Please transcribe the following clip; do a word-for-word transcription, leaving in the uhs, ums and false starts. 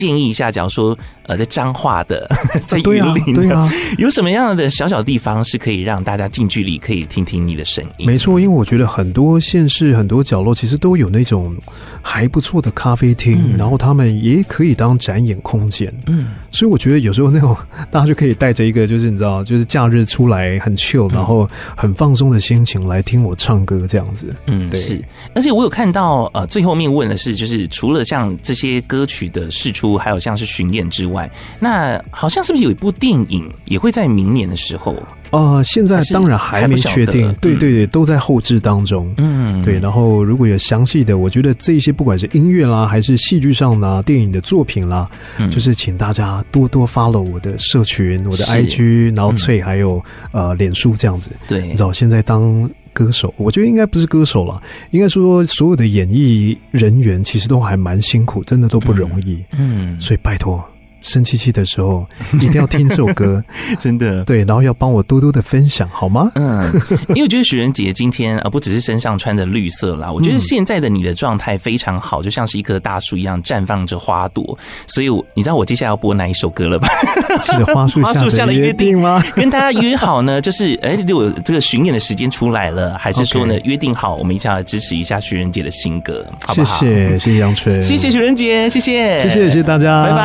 建议一下，假如说呃在彰化的，在云林的， 对啊，对啊， 有什么样的小小地方是可以让大家近距离可以听听你的声音？ 没错，因为我觉得很多县市、很多角落其实都有那种还不错的咖啡厅，嗯、然后他们也可以当展演空间。嗯，所以我觉得有时候那种大家就可以带着一个就是你知道，就是假日出来很 chill，、嗯、然后很放松的心情来听我唱歌这样子。 嗯，对。是，而且我有看到呃最后面问的是，就是除了像这些歌曲的释出，还有像是巡演之外，那好像是不是有一部电影也会在明年的时候？ 呃，现在当然还没确定，对对对，都在后制当中。嗯，对。然后如果有详细的，我觉得这些不管是音乐啦，还是戏剧上啦、电影的作品啦，嗯、就是请大家多多 follow 我的社群、我的 I G， 然后脆、嗯、还有呃脸书这样子。对，你知道现在当歌手，我觉得应该不是歌手啦，应该说所有的演艺人员其实都还蛮辛苦，真的都不容易。嗯，所以拜托。生气气的时候一定要听这首歌真的对，然后要帮我多多的分享好吗？嗯， 因为我觉得许仁杰今天呃不只是身上穿的绿色啦，我觉得现在的你的状态非常好，就像是一棵大树一样绽放着花朵，所以我你知道我接下来要播哪一首歌了吧？ 是花树花树下的约定吗？ 跟大家约好呢，就是哎，如果这个巡演的时间出来了，还是说呢、okay. 约定好我们一起来支持一下许仁杰的新歌，好不好？ 谢谢，谢谢杨春， 谢谢许仁杰，谢谢， 谢谢，谢谢大家， 拜拜。